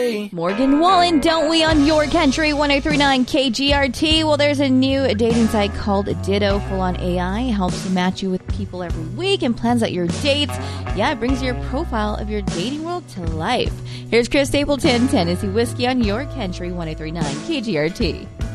Morgan Wallen, don't we, on your country 1039 KGRT? Well, there's a new dating site called Ditto. Full-on AI helps match you with people every week and plans out your dates. Yeah, it brings your profile of your dating world to life. Here's Chris Stapleton, Tennessee Whiskey on your country 1039 KGRT.